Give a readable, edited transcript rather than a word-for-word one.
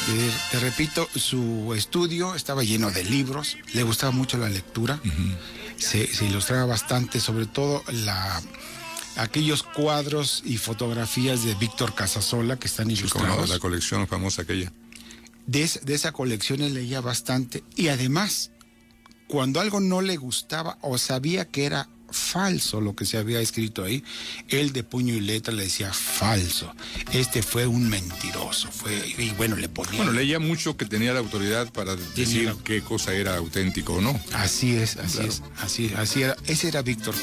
Te repito, su estudio estaba lleno de libros, le gustaba mucho la lectura, se ilustraba bastante, sobre todo aquellos cuadros y fotografías de Víctor Casasola que están ilustrados. La colección famosa aquella. De esa colección él leía bastante, y además, cuando algo no le gustaba o sabía que era falso lo que se había escrito ahí, él de puño y letra le decía falso, este fue un mentiroso, y bueno, le ponía... Bueno, leía mucho, que tenía la autoridad para decir qué cosa era auténtico o no. Así es, Claro. así era, ese era Víctor